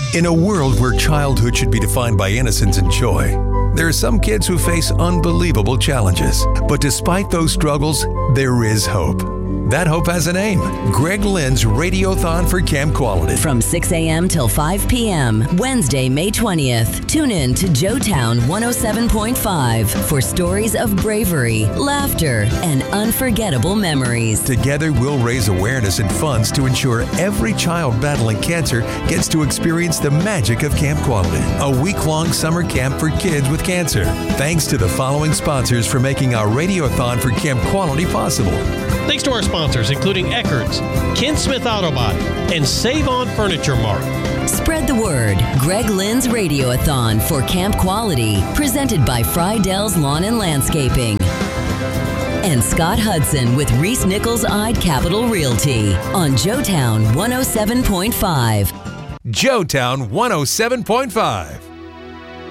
In a world where childhood should be defined by innocence and joy, there are some kids who face unbelievable challenges. But despite those struggles, there is hope. That hope has a name. Greg Lynn's Radiothon for Camp Quality. From 6 a.m. till 5 p.m., Wednesday, May 20th. Tune in to Joetown 107.5 for stories of bravery, laughter, and unforgettable memories. Together, we'll raise awareness and funds to ensure every child battling cancer gets to experience the magic of Camp Quality, a week-long summer camp for kids with cancer. Thanks to the following sponsors for making our Radiothon for Camp Quality possible. Thanks to our sponsors, including Eckerd's, Ken Smith Autobot, and Save On Furniture Mart. Spread the word. Greg Lynn's Radiothon for Camp Quality, presented by Frydell's Lawn and Landscaping. And Scott Hudson with Reese Nichols-Eyed Capital Realty on Joetown 107.5. Joetown 107.5.